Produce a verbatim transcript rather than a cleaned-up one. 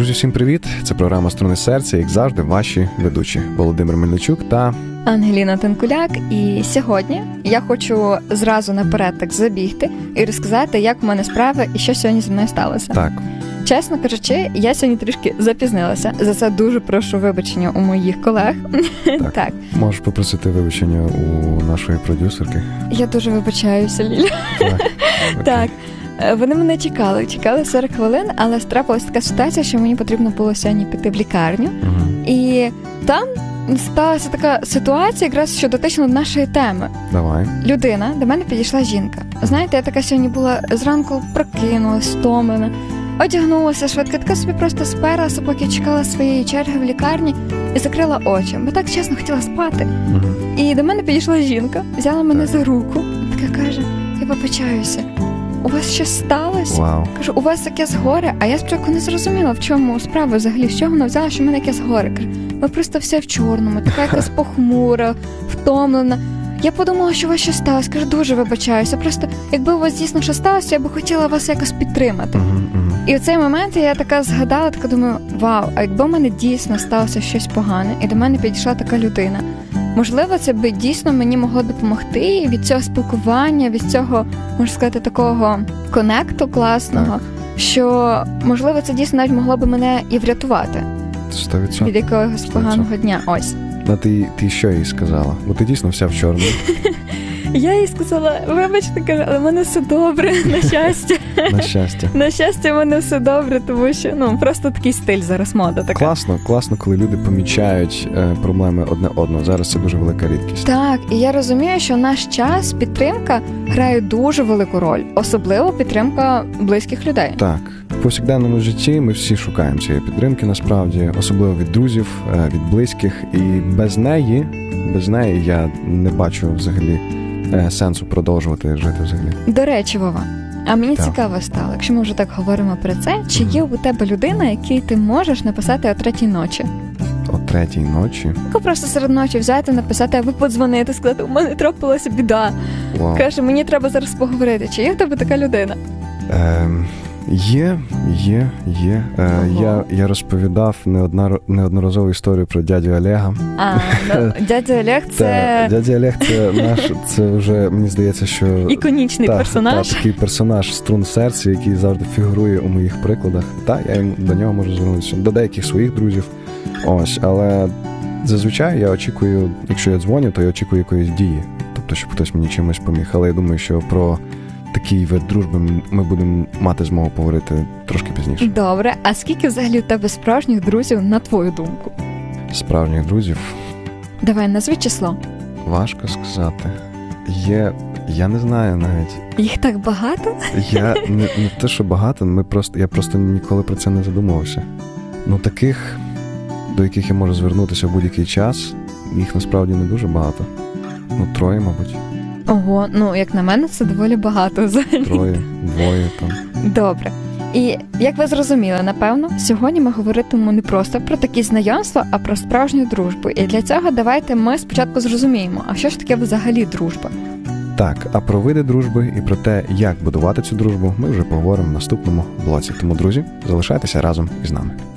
Друзі, всім привіт! Це програма «Струни серця», як завжди, ваші ведучі Володимир Мельничук та Ангеліна Тенкуляк. І сьогодні я хочу зразу наперед так забігти і розказати, як в мене справи і що сьогодні зі мною сталося. Так. Чесно кажучи, я сьогодні трішки запізнилася. За це дуже прошу вибачення у моїх колег. Так. Так. Можеш попросити вибачення у нашої продюсерки? Я дуже вибачаюся, Ліля. Так. Так. Вони мене чекали, чекали сорок хвилин, але трапилася така ситуація, що мені потрібно було сьогодні піти в лікарню. Угу. І там сталася така ситуація, якраз що дотична до нашої теми. Давай. Людина, до мене підійшла жінка. Знаєте, я така сьогодні була зранку прокинулась, стомлена, одягнулася швидко, така собі просто сперлася, поки чекала своєї черги в лікарні і закрила очі, бо так чесно хотіла спати. Угу. І до мене підійшла жінка, взяла мене Так. за руку, така каже: я вибачаюся, у вас щось сталося? Вау. Кажу, у вас якесь горе? А я спочатку не зрозуміла, в чому справа взагалі, з чого вона взяла, що в мене якесь горе. Кажу, ви просто все в чорному, така якась похмура, втомлена. Я подумала, що у вас щось сталося. Кажу, дуже вибачаюся. Просто, якби у вас дійсно щось сталося, я би хотіла вас якось підтримати. Угу, угу. І в цей момент я така згадала, така думаю, вау, а якби в мене дійсно сталося щось погане, і до мене підійшла така людина, можливо, це би дійсно мені могло допомогти, і від цього спілкування, від цього, можна сказати, такого конекту класного, Так. що, можливо, це дійсно навіть могло би мене і врятувати сто відсотків. від якогось поганого дня. Ось. Ну, ти, ти що їй сказала? Бо ти дійсно вся в чорному. Я їй сказала, вибачте, кажу, але в мене все добре, на щастя. На щастя. На щастя, в мене все добре, тому що, ну, просто такий стиль зараз мода така. Класно, класно, коли люди помічають е, проблеми одне одного. Зараз це дуже велика рідкість. Так, і я розумію, що в наш час підтримка грає дуже велику роль, особливо підтримка близьких людей. Так, в повсякденному житті ми всі шукаємо цієї підтримки, насправді, особливо від друзів, е, від близьких, і без неї, без неї я не бачу взагалі е, сенсу продовжувати жити взагалі. До речі, Вова, а мені Так. цікаво стало, якщо ми вже так говоримо про це, чи Мгм. є у тебе людина, якій ти можеш написати о третій ночі? О третій ночі. Яку просто серед ночі взяти, написати, або подзвонити, сказати, у мене трапилася біда. Вау. Каже, мені треба зараз поговорити. Чи є в тебе така людина? Е, є, є, є. Е, Ого. я, я розповідав неодна, неодноразову історію про дядю Олега. А, ну, дядя Олег – це Та, дядя Олег це наш, це вже, мені здається, що... іконічний та, персонаж. Та, такий персонаж струн серця, який завжди фігурує у моїх прикладах. Так, я йому, до нього можу звернутися, до деяких своїх друзів. Ось, але зазвичай я очікую, якщо я дзвоню, то я очікую якоїсь дії. Тобто, щоб хтось мені чимось поміг. Але я думаю, що про такий вид дружби ми будемо мати змогу поговорити трошки пізніше. Добре, а скільки взагалі у тебе справжніх друзів, на твою думку? Справжніх друзів Давай, назви число. важко сказати. Є, я не знаю навіть. Їх так багато? Я не, не те, що багато, ми просто, я просто ніколи про це не задумувався. Ну, таких, до яких я можу звернутися в будь-який час, їх насправді не дуже багато. Ну, троє, мабуть. Ого, ну, як на мене, це доволі багато взагалі. Троє, двоє там. Добре. І, як ви зрозуміли, напевно, сьогодні ми говоритимемо не просто про такі знайомства, а про справжню дружбу. І для цього давайте ми спочатку зрозуміємо, а що ж таке взагалі дружба? Так, а про види дружби і про те, як будувати цю дружбу, ми вже поговоримо в наступному блоці. Тому, друзі, залишайтеся разом із нами.